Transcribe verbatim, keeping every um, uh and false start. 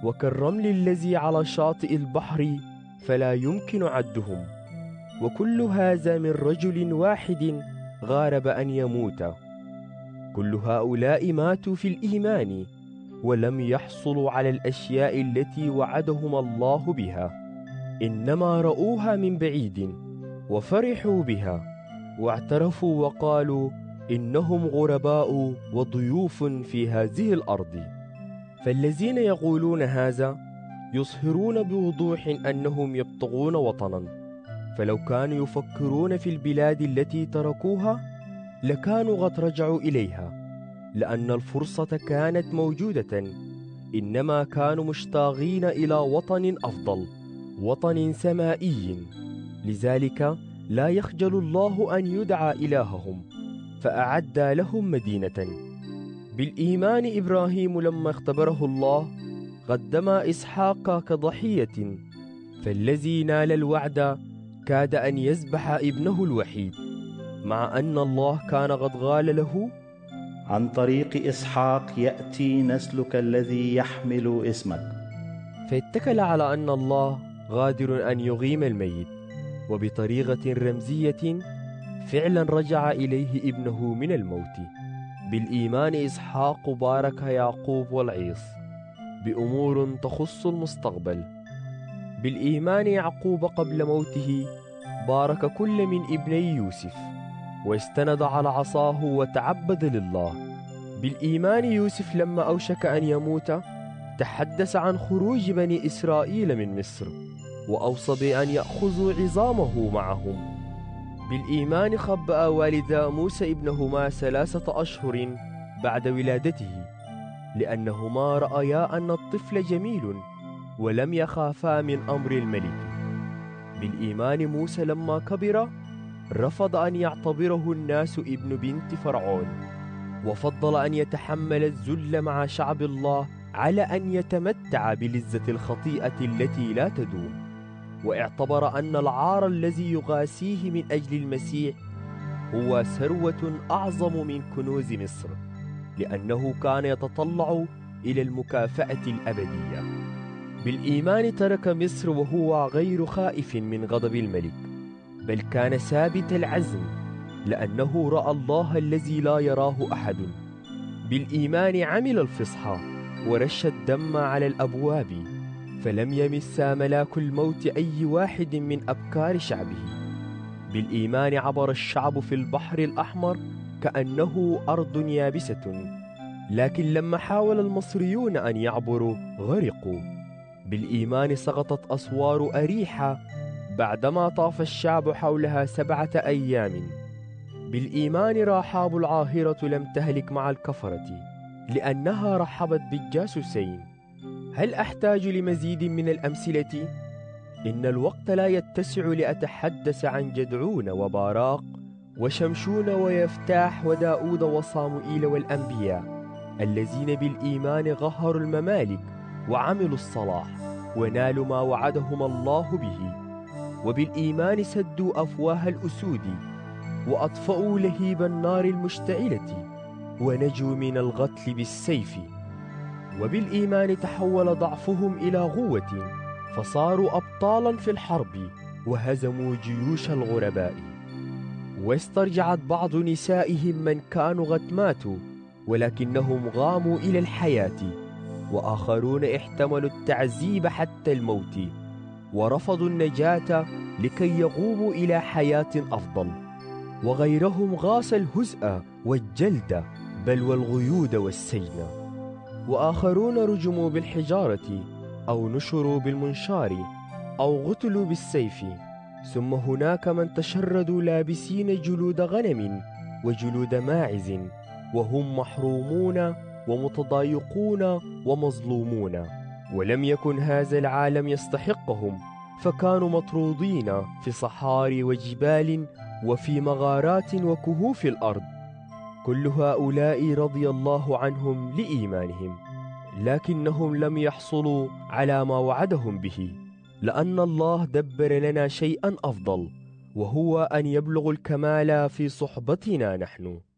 وكالرمل الذي على شاطئ البحر فلا يمكن عدهم. وكل هذا من رجل واحد غارب أن يموت. كل هؤلاء ماتوا في الإيمان ولم يحصلوا على الأشياء التي وعدهم الله بها، إنما رأوها من بعيد وفرحوا بها واعترفوا وقالوا إنهم غرباء وضيوف في هذه الأرض. فالذين يقولون هذا يظهرون بوضوح أنهم يبتغون وطنا، فلو كانوا يفكرون في البلاد التي تركوها لكانوا قد رجعوا إليها، لأن الفرصة كانت موجودة، إنما كانوا مشتاقين إلى وطن أفضل، وطن سمائي. لذلك لا يخجل الله أن يدعى إلههم، فأعد لهم مدينة. بالإيمان إبراهيم لما اختبره الله قدم إسحاق كضحية، فالذي نال الوعد كاد أن يذبح ابنه الوحيد، مع أن الله كان قد قال له: عن طريق إسحاق يأتي نسلك الذي يحمل اسمك. فاتكل على أن الله قادر أن يقيم الميت، وبطريقة رمزية فعلا رجع إليه ابنه من الموت. بالإيمان إسحاق بارك يعقوب والعيص بأمور تخص المستقبل. بالإيمان يعقوب قبل موته بارك كل من ابني يوسف، واستند على عصاه وتعبد لله. بالإيمان يوسف لما أوشك أن يموت تحدث عن خروج بني إسرائيل من مصر، وأوصى بأن يأخذوا عظامه معهم. بالإيمان خبأ والدا موسى ابنهما ثلاثة أشهر بعد ولادته، لأنهما رأيا أن الطفل جميل ولم يخافا من أمر الملك. بالإيمان موسى لما كبر رفض أن يعتبره الناس ابن بنت فرعون، وفضل أن يتحمل الذل مع شعب الله على أن يتمتع بلذة الخطيئة التي لا تدوم، واعتبر أن العار الذي يغاسيه من أجل المسيح هو ثروة أعظم من كنوز مصر، لأنه كان يتطلع إلى المكافأة الأبدية. بالإيمان ترك مصر وهو غير خائف من غضب الملك، بل كان ثابت العزم، لأنه رأى الله الذي لا يراه أحد. بالإيمان عمل الفصحى ورش الدم على الأبواب، فلم يمس ملاك الموت أي واحد من أبكار شعبه. بالإيمان عبر الشعب في البحر الأحمر كأنه أرض يابسة، لكن لما حاول المصريون أن يعبروا غرقوا. بالإيمان سقطت أسوار أريحة بعدما طاف الشعب حولها سبعة أيام. بالإيمان رحاب العاهرة لم تهلك مع الكفرة، لأنها رحبت بالجاسوسين. هل أحتاج لمزيد من الأمثلة؟ إن الوقت لا يتسع لأتحدث عن جدعون وباراق وشمشون ويفتاح وداود وصاموئيل والأنبياء الذين بالإيمان قهروا الممالك وعملوا الصلاح ونالوا ما وعدهم الله به. وبالإيمان سدوا أفواه الأسود وأطفأوا لهيب النار المشتعلة ونجوا من القتل بالسيف. وبالإيمان تحول ضعفهم إلى قوة، فصاروا أبطالا في الحرب وهزموا جيوش الغرباء. واسترجعت بعض نسائهم من كانوا قد ماتوا ولكنهم غاموا إلى الحياة، وآخرون احتملوا التعذيب حتى الموت ورفضوا النجاة لكي يقوموا إلى حياة أفضل. وغيرهم غاص الهزء والجلد بل والغيود والسجن. وآخرون رجموا بالحجارة أو نشروا بالمنشار أو قتلوا بالسيف. ثم هناك من تشردوا لابسين جلود غنم وجلود ماعز، وهم محرومون ومتضايقون ومظلومون، ولم يكن هذا العالم يستحقهم، فكانوا مطرودين في صحاري وجبال وفي مغارات وكهوف الأرض. كل هؤلاء رضي الله عنهم لإيمانهم، لكنهم لم يحصلوا على ما وعدهم به، لأن الله دبر لنا شيئا أفضل، وهو أن يبلغ الكمال في صحبتنا نحن.